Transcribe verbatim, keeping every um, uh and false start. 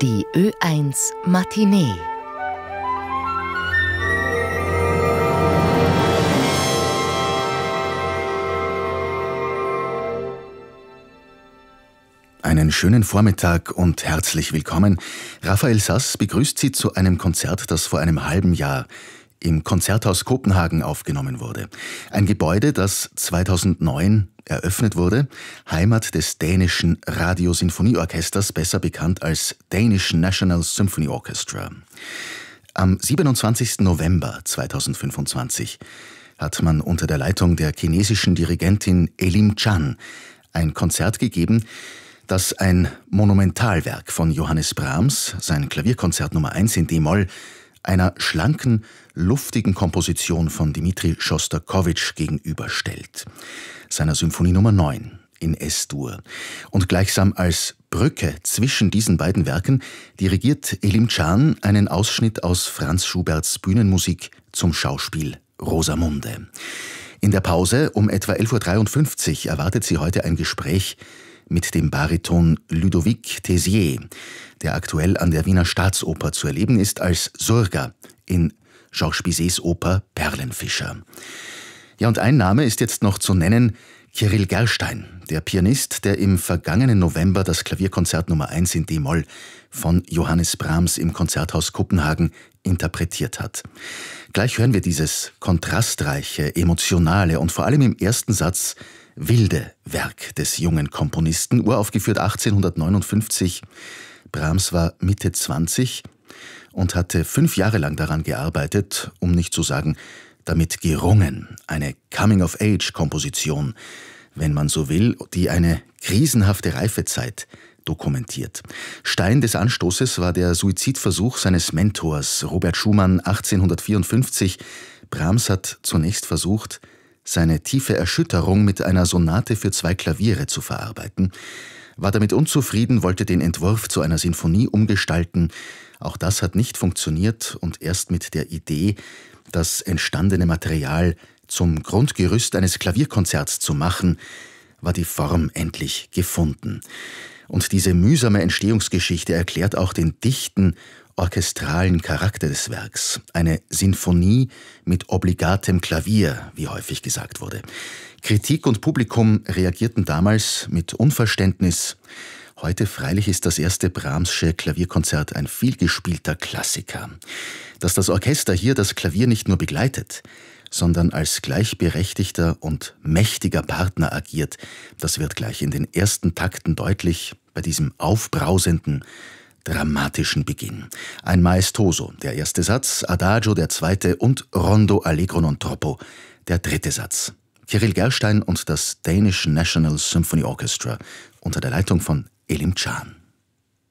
Die Ö eins Matinee. Einen schönen Vormittag und herzlich willkommen. Raphael Sass begrüßt Sie zu einem Konzert, das vor einem halben Jahr im Konzerthaus Kopenhagen aufgenommen wurde. Ein Gebäude, das zweitausendneun eröffnet wurde, Heimat des dänischen Radiosinfonieorchesters, besser bekannt als Danish National Symphony Orchestra. Am siebenundzwanzigsten November zweitausendfünfundzwanzig hat man unter der Leitung der chinesischen Dirigentin Elim Chan ein Konzert gegeben, das ein Monumentalwerk von Johannes Brahms, sein Klavierkonzert Nummer eins in D-Moll, einer schlanken, luftigen Komposition von Dmitri Schostakowitsch gegenüberstellt, seiner Symphonie Nummer neun in S-Dur. Und gleichsam als Brücke zwischen diesen beiden Werken dirigiert Elim Chan einen Ausschnitt aus Franz Schuberts Bühnenmusik zum Schauspiel Rosamunde. In der Pause um etwa elf Uhr dreiundfünfzig erwartet Sie heute ein Gespräch mit dem Bariton Ludovic Tessier, der aktuell an der Wiener Staatsoper zu erleben ist als Surga in Georges Bizets Oper Perlenfischer. Ja, und ein Name ist jetzt noch zu nennen: Kyrill Gerstein, der Pianist, der im vergangenen November das Klavierkonzert Nummer eins in D-Moll von Johannes Brahms im Konzerthaus Kopenhagen interpretiert hat. Gleich hören wir dieses kontrastreiche, emotionale und vor allem im ersten Satz wilde Werk des jungen Komponisten, uraufgeführt achtzehnhundertneunundfünfzig. Brahms war Mitte zwanzig und hatte fünf Jahre lang daran gearbeitet, um nicht zu sagen, damit gerungen. Eine Coming-of-Age-Komposition, wenn man so will, die eine krisenhafte Reifezeit dokumentiert. Stein des Anstoßes war der Suizidversuch seines Mentors Robert Schumann achtzehnhundertvierundfünfzig. Brahms hat zunächst versucht, seine tiefe Erschütterung mit einer Sonate für zwei Klaviere zu verarbeiten, war damit unzufrieden, wollte den Entwurf zu einer Sinfonie umgestalten. Auch das hat nicht funktioniert und erst mit der Idee, das entstandene Material zum Grundgerüst eines Klavierkonzerts zu machen, war die Form endlich gefunden. Und diese mühsame Entstehungsgeschichte erklärt auch den dichten, orchestralen Charakter des Werks. Eine Sinfonie mit obligatem Klavier, wie häufig gesagt wurde. Kritik und Publikum reagierten damals mit Unverständnis. Heute freilich ist das erste Brahmsche Klavierkonzert ein vielgespielter Klassiker. Dass das Orchester hier das Klavier nicht nur begleitet, sondern als gleichberechtigter und mächtiger Partner agiert, das wird gleich in den ersten Takten deutlich bei diesem aufbrausenden, dramatischen Beginn. Ein Maestoso, der erste Satz, Adagio, der zweite und Rondo Allegro non troppo, der dritte Satz. Kyrill Gerstein und das Danish National Symphony Orchestra unter der Leitung von Elim Chan.